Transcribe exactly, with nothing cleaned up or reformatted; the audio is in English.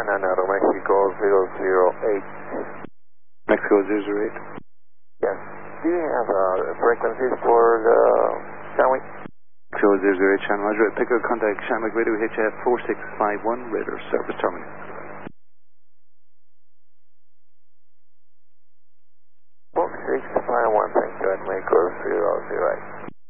Tijuana, Aero Mexico zero zero eight. Mexico zero zero eight. Yes. Do you have uh, frequencies for the Shanwick? Mexico zero zero eight, Shan Roger. Pico contact Shanwick Radio H F four six five one, radar service terminal. four six five one, thank you, at Mexico zero zero eight.